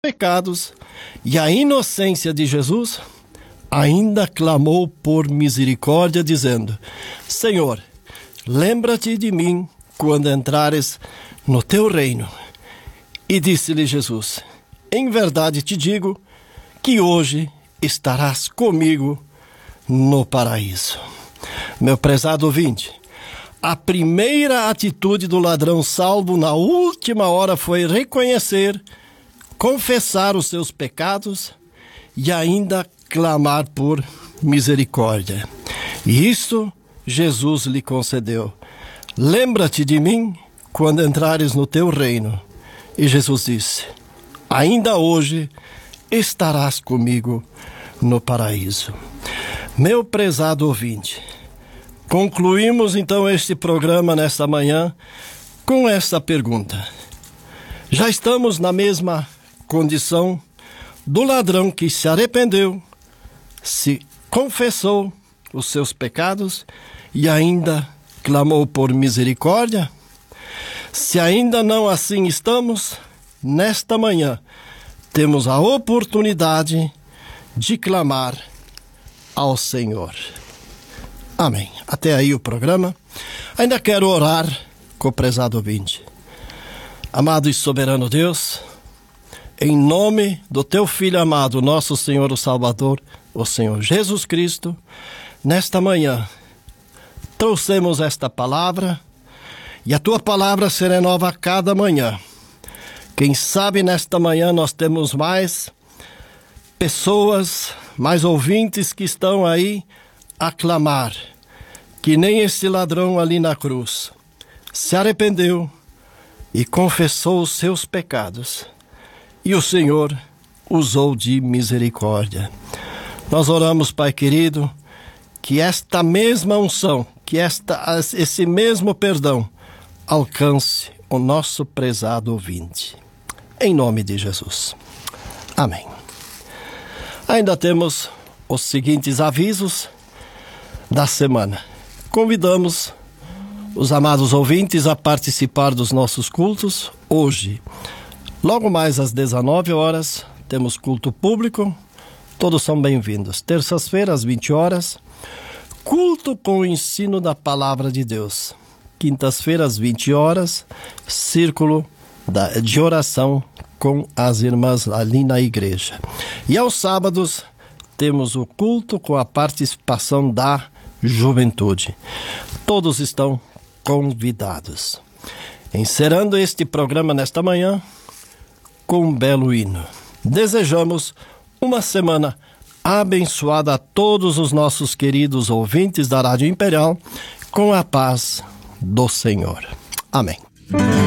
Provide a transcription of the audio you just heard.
pecados e a inocência de Jesus, ainda clamou por misericórdia, dizendo: Senhor, lembra-te de mim quando entrares no teu reino. E disse-lhe Jesus: em verdade te digo que hoje estarás comigo no paraíso. Meu prezado ouvinte, a primeira atitude do ladrão salvo na última hora foi reconhecer, confessar os seus pecados e ainda clamar por misericórdia. E isso Jesus lhe concedeu. Lembra-te de mim quando entrares no teu reino. E Jesus disse: ainda hoje estarás comigo no paraíso. Meu prezado ouvinte, concluímos então este programa nesta manhã com esta pergunta: já estamos na mesma condição do ladrão que se arrependeu, se confessou os seus pecados e ainda clamou por misericórdia? Se ainda não assim estamos, nesta manhã temos a oportunidade de clamar ao Senhor. Amém. Até aí o programa. Ainda quero orar com o prezado ouvinte. Amado e soberano Deus, em nome do teu Filho amado, nosso Senhor, o Salvador, o Senhor Jesus Cristo, nesta manhã trouxemos esta palavra e a tua palavra se renova a cada manhã. Quem sabe nesta manhã nós temos mais pessoas, mais ouvintes que estão aí a clamar, que nem esse ladrão ali na cruz se arrependeu e confessou os seus pecados. E o Senhor usou de misericórdia. Nós oramos, Pai querido, que esta mesma unção, que esse mesmo perdão alcance o nosso prezado ouvinte. Em nome de Jesus. Amém. Ainda temos os seguintes avisos da semana. Convidamos os amados ouvintes a participar dos nossos cultos hoje. Logo mais às 19 horas, temos culto público. Todos são bem-vindos. Terças-feiras, às 20 horas, culto com o ensino da Palavra de Deus. Quintas-feiras, às 20 horas, círculo de oração com as irmãs ali na igreja. E aos sábados, temos o culto com a participação da juventude. Todos estão convidados. Encerrando este programa nesta manhã com um belo hino. Desejamos uma semana abençoada a todos os nossos queridos ouvintes da Rádio Imperial, com a paz do Senhor. Amém.